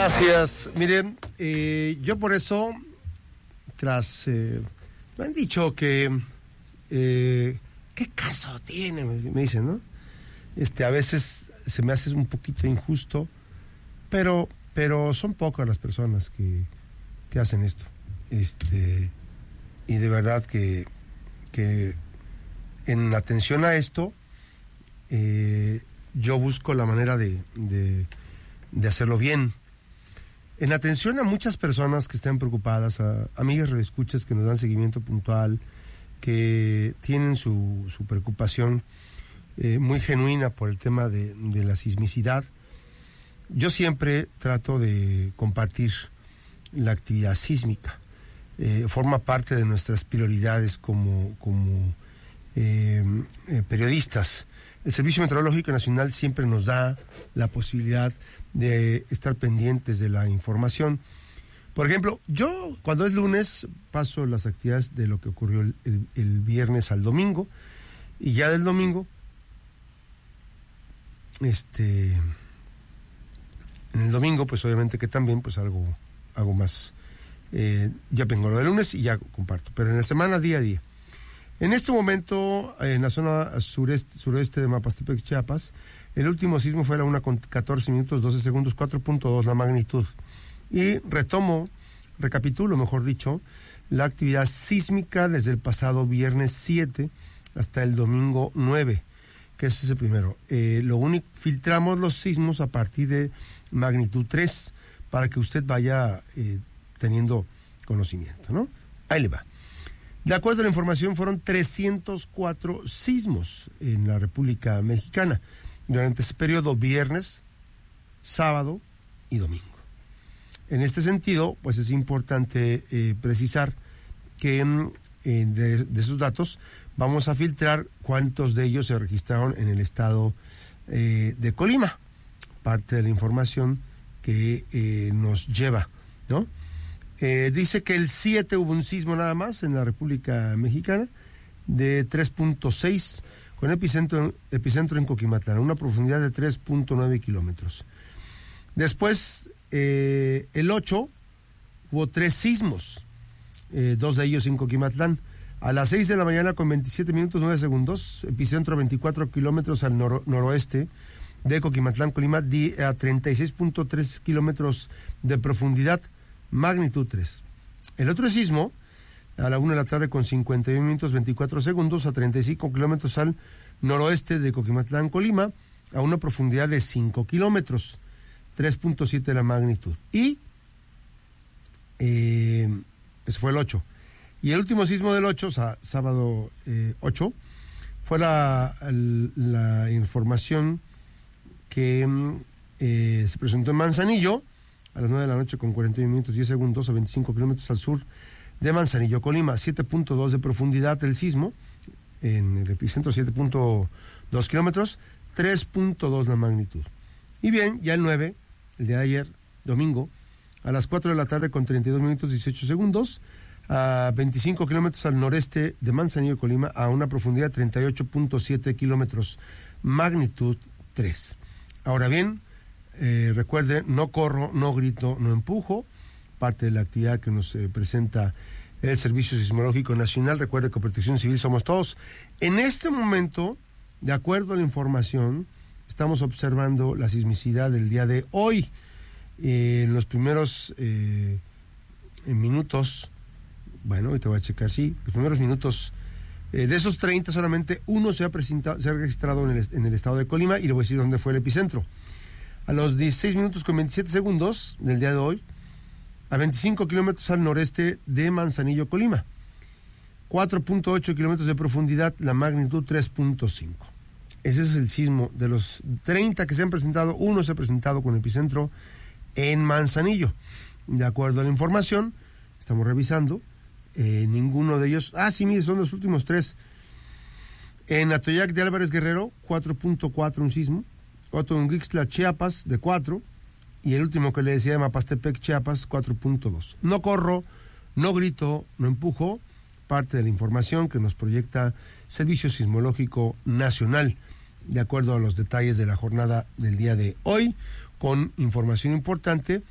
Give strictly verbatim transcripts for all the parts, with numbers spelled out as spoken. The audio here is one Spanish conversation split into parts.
Gracias. Miren, eh, yo por eso, tras... Eh, me han dicho que... Eh, ¿qué caso tiene? Me dicen, ¿no? Este, a veces se me hace un poquito injusto, pero, pero son pocas las personas que, que hacen esto. Este, y de verdad que, que en atención a esto, eh, yo busco la manera de, de, de hacerlo bien. En atención a muchas personas que están preocupadas, a amigas redescuchas que nos dan seguimiento puntual, que tienen su, su preocupación eh, muy genuina por el tema de, de la sismicidad, yo siempre trato de compartir la actividad sísmica. Eh, forma parte de nuestras prioridades como, como eh, eh, periodistas. El Servicio Meteorológico Nacional siempre nos da la posibilidad de estar pendientes de la información. Por ejemplo, yo cuando es lunes paso las actividades de lo que ocurrió el, el, el viernes al domingo, y ya del domingo, este, en el domingo pues obviamente que también pues algo, algo más, eh, ya vengo lo del lunes y ya comparto, pero en la semana día a día. En este momento, en la zona sureste, suroeste de Mapastepec, Chiapas, el último sismo fue a la una con catorce minutos, doce segundos, cuatro punto dos la magnitud. Y retomo, recapitulo, mejor dicho, la actividad sísmica desde el pasado viernes siete hasta el domingo nueve, que ese es el primero. Eh, lo único, filtramos los sismos a partir de magnitud tres para que usted vaya eh, teniendo conocimiento, ¿no? Ahí le va. De acuerdo a la información, fueron trescientos cuatro sismos en la República Mexicana durante ese periodo, viernes, sábado y domingo. En este sentido, pues es importante eh, precisar que eh, de, de esos datos vamos a filtrar cuántos de ellos se registraron en el estado eh, de Colima, parte de la información que eh, nos lleva, ¿no? Eh, dice que el siete hubo un sismo nada más en la República Mexicana de tres punto seis con epicentro, epicentro en Coquimatlán, a una profundidad de tres punto nueve kilómetros. Después, eh, el ocho hubo tres sismos, eh, dos de ellos en Coquimatlán. A las seis de la mañana con veintisiete minutos nueve segundos, epicentro a veinticuatro kilómetros al nor- noroeste de Coquimatlán, Colima, a treinta y seis punto tres kilómetros de profundidad, magnitud tres. El otro sismo, a la una de la tarde con cincuenta y un minutos veinticuatro segundos, a treinta y cinco kilómetros al noroeste de Coquimatlán, Colima, a una profundidad de cinco kilómetros, tres punto siete la magnitud. Y eh, ese fue el ocho. Y el último sismo del ocho, o sea, sábado eh, ocho, fue la, la información que eh, se presentó en Manzanillo, a las nueve de la noche con cuarenta y un minutos diez segundos, a veinticinco kilómetros al sur de Manzanillo, Colima, siete punto dos de profundidad el sismo, en el epicentro siete punto dos kilómetros, tres punto dos la magnitud. Y bien, ya el nueve, el día de ayer, domingo, a las cuatro de la tarde con treinta y dos minutos dieciocho segundos, a veinticinco kilómetros al noreste de Manzanillo, Colima, a una profundidad de treinta y ocho punto siete kilómetros, magnitud tres. Ahora bien, Eh, recuerde, no corro, no grito, no empujo, parte de la actividad que nos eh, presenta el Servicio Sismológico Nacional. Recuerde que Protección Civil somos todos. En este momento, de acuerdo a la información, estamos observando la sismicidad del día de hoy. Eh, en los primeros eh, en minutos, bueno, ahorita voy a checar, sí, los primeros minutos, eh, de esos treinta solamente uno se ha presentado, se ha registrado en el, en el estado de Colima, y le voy a decir dónde fue el epicentro. A los dieciséis minutos con veintisiete segundos del día de hoy, a veinticinco kilómetros al noreste de Manzanillo, Colima. cuatro punto ocho kilómetros de profundidad, la magnitud tres punto cinco. Ese es el sismo. De los treinta que se han presentado, uno se ha presentado con epicentro en Manzanillo. De acuerdo a la información, estamos revisando, eh, ninguno de ellos... Ah, sí, mire, son los últimos tres. En Atoyac de Álvarez Guerrero, cuatro punto cuatro un sismo. Otro en Guixtla, Chiapas, de cuatro, y el último que le decía de Mapastepec, Chiapas, cuatro punto dos. No corro, no grito, no empujo, parte de la información que nos proyecta Servicio Sismológico Nacional, de acuerdo a los detalles de la jornada del día de hoy, con información importante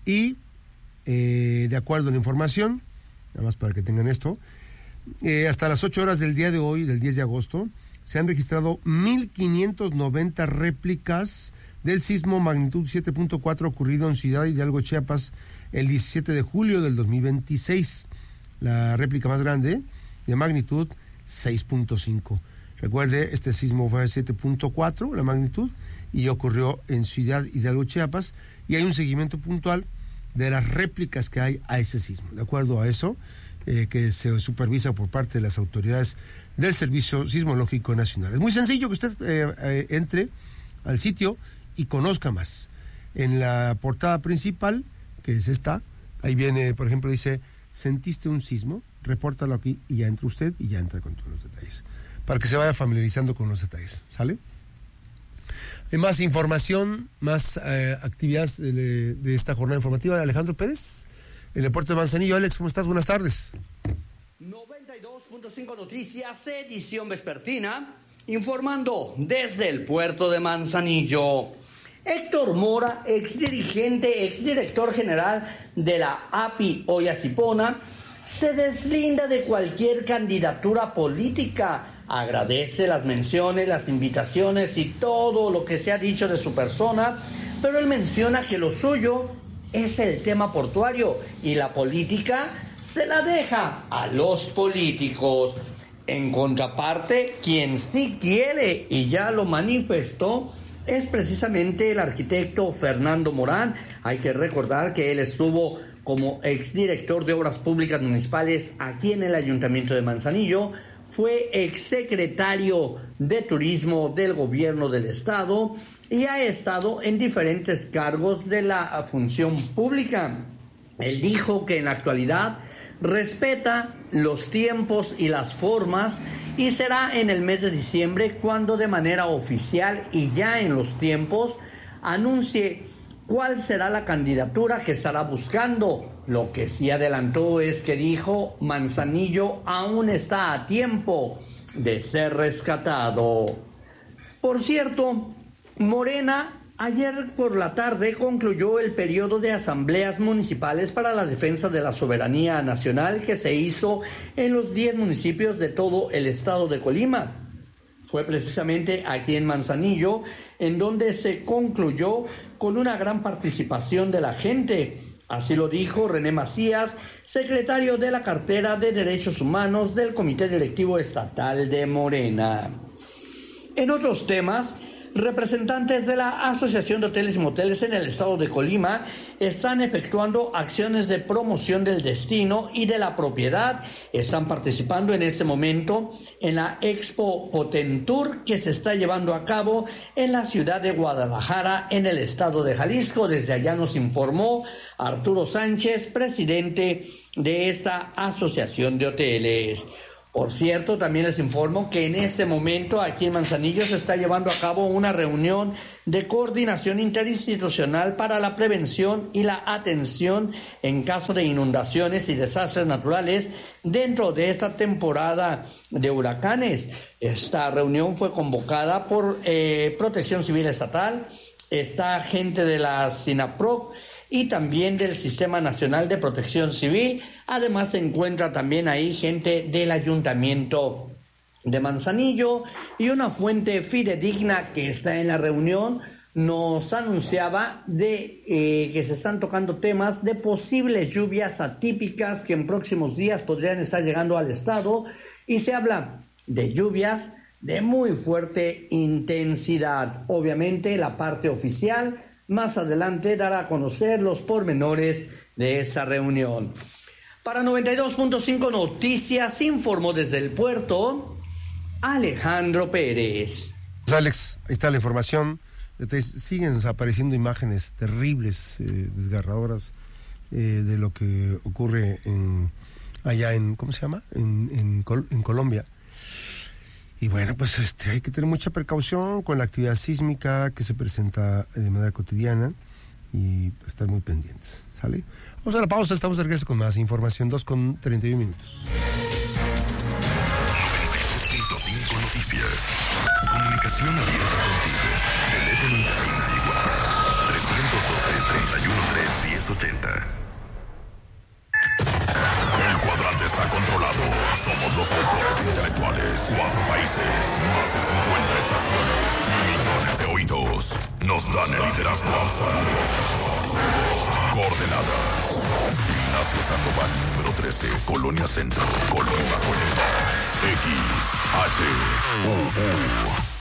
Y eh, de acuerdo a la información, nada más para que tengan esto, eh, hasta las ocho horas del día de hoy, del diez de agosto, se han registrado mil quinientas noventa réplicas del sismo magnitud siete punto cuatro ocurrido en Ciudad Hidalgo, Chiapas, el diecisiete de julio del dos mil veintiséis. La réplica más grande, de magnitud seis punto cinco. Recuerde, este sismo fue de siete punto cuatro, la magnitud, y ocurrió en Ciudad Hidalgo, Chiapas, y hay un seguimiento puntual de las réplicas que hay a ese sismo. De acuerdo a eso, eh, que se supervisa por parte de las autoridades del Servicio Sismológico Nacional. Es muy sencillo que usted eh, eh, entre al sitio y conozca más. En la portada principal, que es esta, ahí viene, por ejemplo, dice, ¿sentiste un sismo? Repórtalo aquí y ya entra usted y ya entra con todos los detalles, para que se vaya familiarizando con los detalles, ¿sale? Hay más información, más eh, actividades de, de esta jornada informativa de Alejandro Pérez, en el puerto de Manzanillo. Alex, ¿cómo estás? Buenas tardes. noventa y dos punto cinco Noticias, edición vespertina, informando desde el puerto de Manzanillo. Héctor Mora, exdirigente, exdirector general de la A P I Oyasipona, se deslinda de cualquier candidatura política. Agradece las menciones, las invitaciones y todo lo que se ha dicho de su persona, pero él menciona que lo suyo es el tema portuario y la política se la deja a los políticos. En contraparte, quien sí quiere y ya lo manifestó es precisamente el arquitecto Fernando Morán. Hay que recordar que él estuvo como exdirector de Obras Públicas Municipales aquí en el Ayuntamiento de Manzanillo, fue exsecretario de Turismo del Gobierno del Estado y ha estado en diferentes cargos de la función pública. Él dijo que en la actualidad respeta los tiempos y las formas y será en el mes de diciembre cuando de manera oficial y ya en los tiempos anuncie cuál será la candidatura que estará buscando. Lo que sí adelantó es que dijo, Manzanillo aún está a tiempo de ser rescatado. Por cierto, Morena ayer por la tarde concluyó el periodo de asambleas municipales para la defensa de la soberanía nacional que se hizo en los diez municipios de todo el estado de Colima. Fue precisamente aquí en Manzanillo en donde se concluyó con una gran participación de la gente. Así lo dijo René Macías, secretario de la cartera de Derechos Humanos del Comité Directivo Estatal de Morena. En otros temas, representantes de la Asociación de Hoteles y Moteles en el estado de Colima están efectuando acciones de promoción del destino y de la propiedad. Están participando en este momento en la Expo Potentur que se está llevando a cabo en la ciudad de Guadalajara, en el estado de Jalisco. Desde allá nos informó Arturo Sánchez, presidente de esta Asociación de Hoteles. Por cierto, también les informo que en este momento aquí en Manzanillo se está llevando a cabo una reunión de coordinación interinstitucional para la prevención y la atención en caso de inundaciones y desastres naturales dentro de esta temporada de huracanes. Esta reunión fue convocada por eh, Protección Civil Estatal, está gente de la SINAPROC y también del Sistema Nacional de Protección Civil. Además se encuentra también ahí gente del Ayuntamiento de Manzanillo y una fuente fidedigna que está en la reunión nos anunciaba de eh, que se están tocando temas de posibles lluvias atípicas que en próximos días podrían estar llegando al estado y se habla de lluvias de muy fuerte intensidad. Obviamente la parte oficial más adelante dará a conocer los pormenores de esa reunión. Para noventa y dos punto cinco Noticias, informó desde el puerto Alejandro Pérez. Alex, ahí está la información. Siguen apareciendo imágenes terribles, eh, desgarradoras, eh, de lo que ocurre en allá en, ¿cómo se llama? En, en, Col- en Colombia. Y bueno, pues este, hay que tener mucha precaución con la actividad sísmica que se presenta de manera cotidiana y estar muy pendientes, ¿sale? Vamos a la pausa, estamos de regreso con más información, dos con treinta y un minutos. noventa y dos punto cinco Noticias. Comunicación abierta contigo. Teléfono en cabina y WhatsApp. trescientos doce, treinta y uno, tres, diez ochenta. los autores intelectuales, cuatro países, más de cincuenta estaciones, millones de oídos, nos dan el liderazgo absoluto. Coordenadas: Ignacio Sandoval, número trece, Colonia Centro, Colima, Colima. X, H, U, U.